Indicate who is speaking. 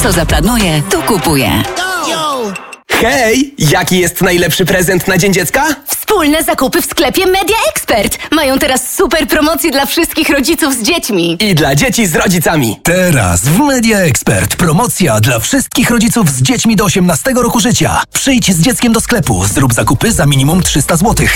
Speaker 1: Co zaplanuję, to kupuję.
Speaker 2: Hej! Jaki jest najlepszy prezent na Dzień Dziecka?
Speaker 3: Wspólne zakupy w sklepie Media Expert. Mają teraz super promocje dla wszystkich rodziców z dziećmi.
Speaker 2: I dla dzieci z rodzicami.
Speaker 4: Teraz w Media Expert promocja dla wszystkich rodziców z dziećmi do 18 roku życia. Przyjdź z dzieckiem do sklepu, zrób zakupy za minimum 300 zł